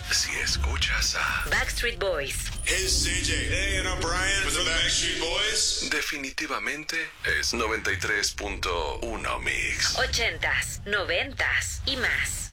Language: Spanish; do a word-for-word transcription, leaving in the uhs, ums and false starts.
si escuchas a Backstreet Boys. Hey, it's C J. Hey, and I'm Brian. With the Backstreet Boys. definitivamente es noventa y tres punto uno Mix. Ochentas, noventas y más.